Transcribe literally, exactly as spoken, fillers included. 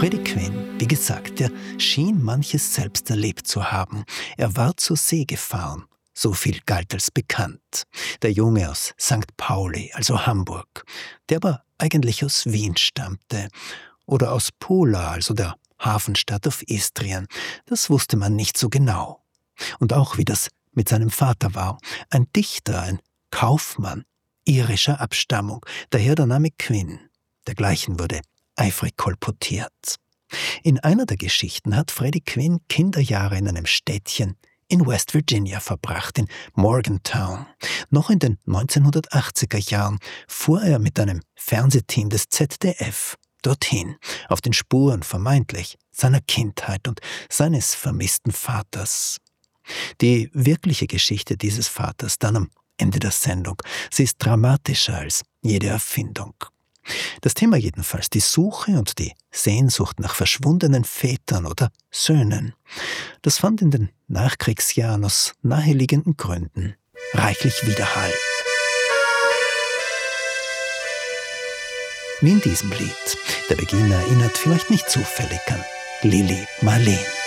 Freddie Quinn, wie gesagt, der schien manches selbst erlebt zu haben. Er war zur See gefahren. So viel galt als bekannt. Der Junge aus Sankt Pauli, also Hamburg, der aber eigentlich aus Wien stammte. Oder aus Pola, also der Hafenstadt auf Istrien. Das wusste man nicht so genau. Und auch wie das mit seinem Vater war. Ein Dichter, ein Kaufmann, irischer Abstammung, daher der Name Quinn. Dergleichen wurde eifrig kolportiert. In einer der Geschichten hat Freddie Quinn Kinderjahre in einem Städtchen in West Virginia verbracht, in Morgantown. Noch in den neunzehnhundertachtziger Jahren fuhr er mit einem Fernsehteam des Z D F dorthin, auf den Spuren vermeintlich seiner Kindheit und seines vermissten Vaters. Die wirkliche Geschichte dieses Vaters dann am Ende der Sendung, sie ist dramatischer als jede Erfindung. Das Thema jedenfalls, die Suche und die Sehnsucht nach verschwundenen Vätern oder Söhnen, das fand in den Nachkriegsjahren aus naheliegenden Gründen reichlich Widerhall. Wie in diesem Lied. Der Beginn erinnert vielleicht nicht zufällig an Lili Marleen.